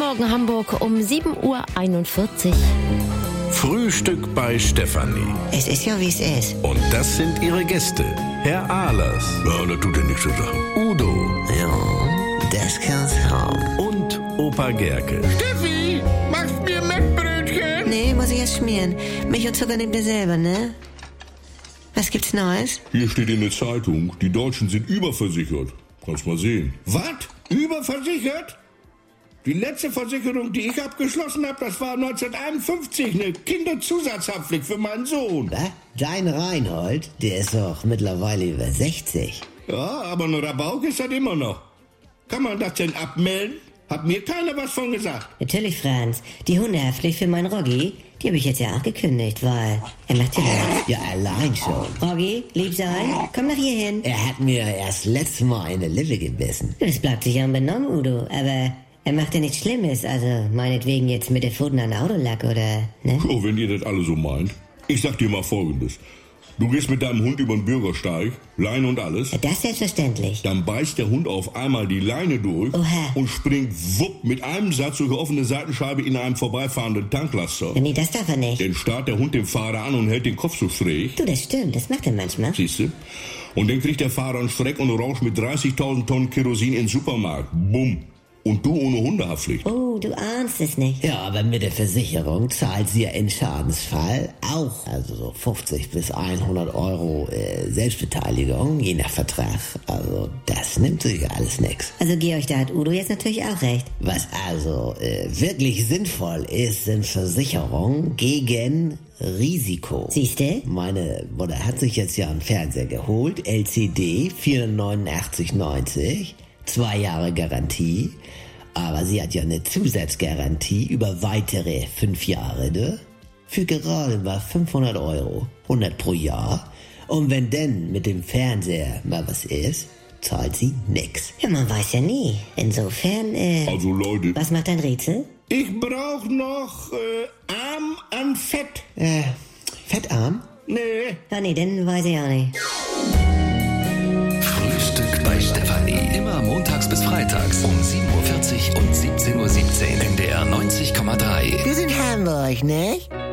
Morgen Hamburg um 7:41 Uhr. Frühstück bei Stefanie. Es ist ja, wie es ist. Und das sind ihre Gäste. Herr Ahlers. Ja, da tut er nichts zu sagen. Udo. Ja, das kann's haben. Und Opa Gerke. Steffi, machst mir Mettbrötchen? Nee, muss ich erst schmieren. Milch und Zucker nehmt ihr selber, ne? Was gibt's Neues? Hier steht in der Zeitung, die Deutschen sind überversichert. Kannst mal sehen. Was? Überversichert? Die letzte Versicherung, die ich abgeschlossen habe, das war 1951 eine Kinderzusatzhaftpflicht für meinen Sohn. Was? Dein Reinhold, der ist doch mittlerweile über 60. Ja, aber ein Rabauk ist das immer noch. Kann man das denn abmelden? Hat mir keiner was von gesagt. Natürlich, Franz. Die Hundehaftpflicht für meinen Roggi, die habe ich jetzt ja auch gekündigt, weil er macht ja nichts. Ja, allein schon. Roggi, lieb sein, komm nach hier hin. Er hat mir erst letztes Mal in die Lippe gebissen. Das bleibt sich unbenommen, Udo, aber er macht ja nichts Schlimmes, also meinetwegen jetzt mit der Pfoten an Autolack oder, ne? Oh, wenn ihr das alle so meint. Ich sag dir mal Folgendes. Du gehst mit deinem Hund über den Bürgersteig, Leine und alles. Das selbstverständlich. Dann beißt der Hund auf einmal die Leine durch Oha. und springt wupp mit einem Satz durch die offene Seitenscheibe in einem vorbeifahrenden Tanklaster. Nee, das darf er nicht. Dann starrt der Hund den Fahrer an und hält den Kopf so schräg. Du, das stimmt, das macht er manchmal. Siehste? Und dann kriegt der Fahrer einen Schreck und rauscht mit 30.000 Tonnen Kerosin in den Supermarkt. Bumm. Und du ohne Hundehaftpflicht. Oh, du ahnst es nicht. Ja, aber mit der Versicherung zahlt sie ja im Schadensfall auch, also so 50 bis 100 Euro Selbstbeteiligung, je nach Vertrag. Also das nimmt sich alles nix. Also Georg, da hat Udo jetzt natürlich auch recht. Was also wirklich sinnvoll ist, sind Versicherungen gegen Risiko. Siehste? Meine Mutter hat sich jetzt ja einen Fernseher geholt, LCD, 489,90, 2 Jahre Garantie. Aber sie hat ja eine Zusatzgarantie über weitere 5 Jahre, ne? Für gerade mal 500 Euro, 100 pro Jahr. Und wenn denn mit dem Fernseher mal was ist, zahlt sie nix. Ja, man weiß ja nie. Insofern, Also Leute, was macht dein Rätsel? Ich brauch noch Arm an Fett. Fettarm? Nee. Ah, nee, dann weiß ich auch nicht. Frühstück bei Stefanie. Immer montags bis freitags um 7:40 Uhr und 17:17 Uhr. NDR 90,3. Wir sind Hamburg, nicht?